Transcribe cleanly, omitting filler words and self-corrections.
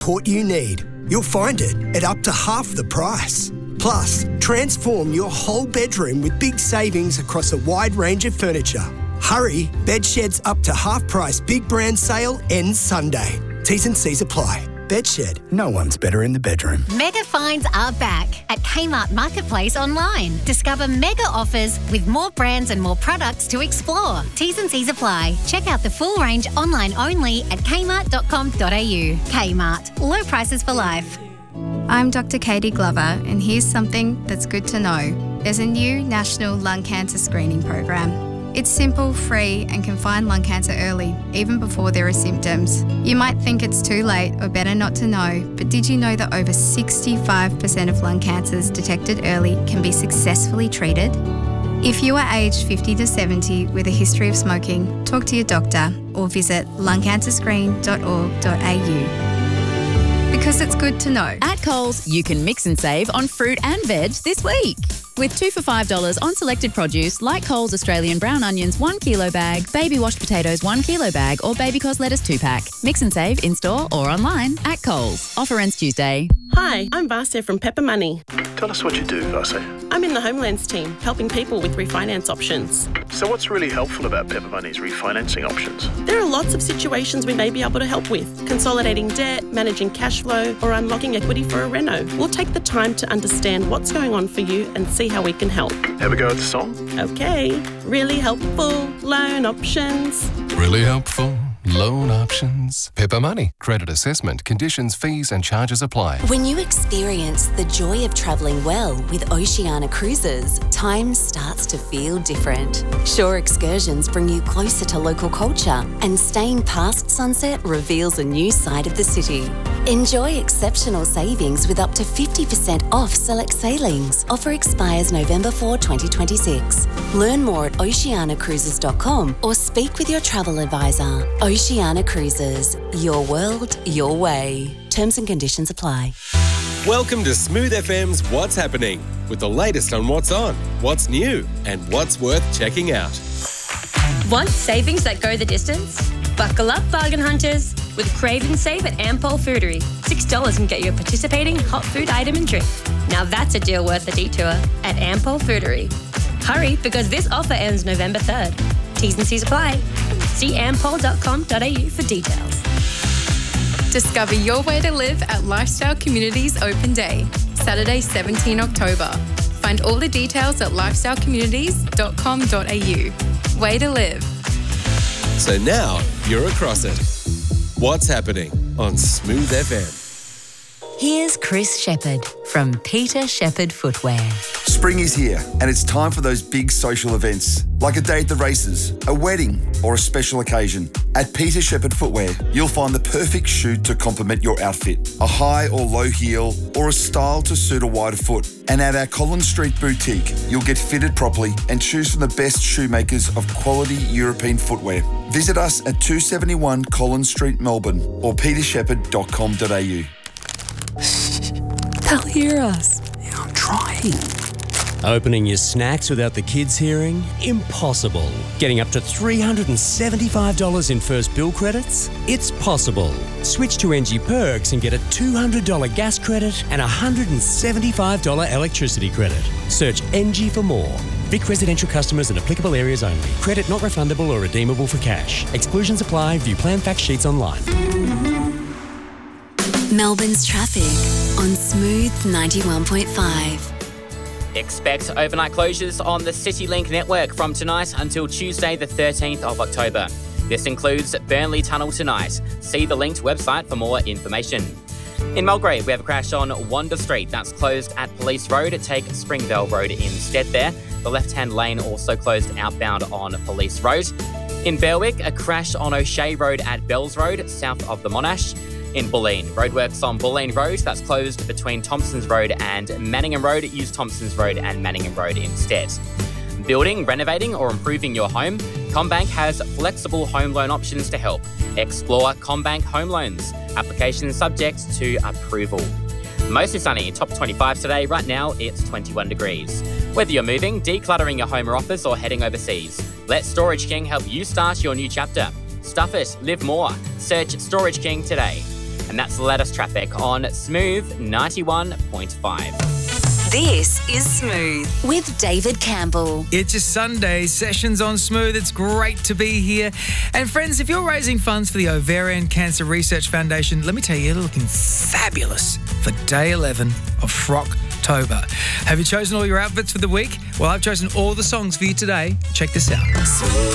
support you need. You'll find it at up to half the price. Plus, transform your whole bedroom with big savings across a wide range of furniture. Hurry, Bedshed's up to half price big brand sale ends Sunday. T's and C's apply. Bedshed, no one's better in the bedroom. Mega finds are back at Kmart Marketplace online. Discover mega offers with more brands and more products to explore. T's and C's apply. Check out the full range online only at kmart.com.au. Kmart, low prices for life. I'm Dr. Katie Glover, and here's something that's good to know. There's a new national lung cancer screening program. It's simple, free, and can find lung cancer early, even before there are symptoms. You might think it's too late or better not to know, but did you know that over 65% of lung cancers detected early can be successfully treated? If you are aged 50 to 70 with a history of smoking, talk to your doctor or visit lungcancerscreen.org.au. Because it's good to know. At Coles, you can mix and save on fruit and veg this week. With 2 for $5 on selected produce like Coles Australian brown onions 1 kilo bag, baby washed potatoes 1 kilo bag, or baby cos lettuce 2-pack. Mix and save in-store or online at Coles. Offer ends Tuesday. Hi, I'm Vasya from Pepper Money. Tell us what you do, Vasya. I'm in the Homelands team, helping people with refinance options. So what's really helpful about Pepper Money's refinancing options? There are lots of situations we may be able to help with. Consolidating debt, managing cash flow, or unlocking equity for a reno. We'll take the time to understand what's going on for you and see how we can help. Have a go at the song? Okay. Really helpful loan options. Really helpful loan options. Pepper Money. Credit assessment, conditions, fees and charges apply. When you experience the joy of travelling well with Oceania Cruises, time starts to feel different. Shore excursions bring you closer to local culture, and staying past sunset reveals a new side of the city. Enjoy exceptional savings with up to 50% off select sailings. Offer expires November 4, 2026. Learn more at oceanacruises.com or speak with your travel advisor. Oceania Cruises. Your world, your way. Terms and conditions apply. Welcome to Smooth FM's What's Happening, with the latest on what's on, what's new, and what's worth checking out. Want savings that go the distance? Buckle up, bargain hunters, with Crave and Save at Ampol Foodery. $6 can get you a participating hot food item and drink. Now that's a deal worth a detour at Ampol Foodery. Hurry, because this offer ends November 3rd. T's and C's apply. See ampol.com.au for details. Discover your way to live at Lifestyle Communities Open Day, Saturday 17 October. Find all the details at lifestylecommunities.com.au. Way to live. So now you're across it. What's happening on Smooth FM? Here's Chris Shepherd from Peter Shepherd Footwear. Spring is here and it's time for those big social events, like a day at the races, a wedding or a special occasion. At Peter Shepherd Footwear, you'll find the perfect shoe to complement your outfit, a high or low heel or a style to suit a wider foot. And at our Collins Street boutique, you'll get fitted properly and choose from the best shoemakers of quality European footwear. Visit us at 271 Collins Street, Melbourne or petershepherd.com.au. They'll hear us. Yeah, I'm trying. Opening your snacks without the kids hearing? Impossible. Getting up to $375 in first bill credits? It's possible. Switch to NG Perks and get a $200 gas credit and a $175 electricity credit. Search NG for more. Vic residential customers in applicable areas only. Credit not refundable or redeemable for cash. Exclusions apply. View plan fact sheets online. Melbourne's traffic on Smooth 91.5. Expect overnight closures on the CityLink network from tonight until Tuesday the 13th of October. This includes Burnley Tunnel tonight. See the linked website for more information. In Mulgrave, we have a crash on Wanda Street that's closed at Police Road. Take Springvale Road instead there. The left-hand lane also closed outbound on Police Road. In Berwick, a crash on O'Shea Road at Bells Road, south of the Monash. In Bulleen, roadworks on Bulleen Road, that's closed between Thompson's Road and Manningham Road. Use Thompson's Road and Manningham Road instead. Building, renovating or improving your home? CommBank has flexible home loan options to help. Explore CommBank Home Loans. Application subject to approval. Mostly sunny, top 25 today. Right now, it's 21 degrees. Whether you're moving, decluttering your home or office, or heading overseas, let Storage King help you start your new chapter. Stuff it, live more. Search Storage King today. And that's the latest traffic on Smooth 91.5. This is Smooth with David Campbell. It's your Sunday sessions on Smooth. It's great to be here. And friends, if you're raising funds for the Ovarian Cancer Research Foundation, let me tell you, you're looking fabulous for day 11 of Frocktober. Have you chosen all your outfits for the week? Well, I've chosen all the songs for you today. Check this out.